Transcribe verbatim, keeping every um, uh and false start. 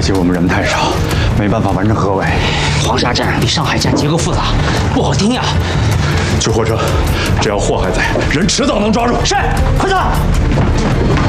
惜我们人太少，没办法完成合围。 黄沙站比上海站结构复杂，不好听呀。 救火车，只要货还在，人迟早能抓住。 是，快走！